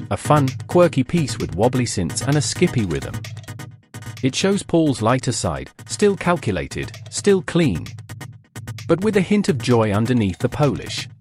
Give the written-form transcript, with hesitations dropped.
A fun, quirky piece with wobbly synths and a skippy rhythm. It shows Paul's lighter side, still calculated, still clean, but with a hint of joy underneath the polish.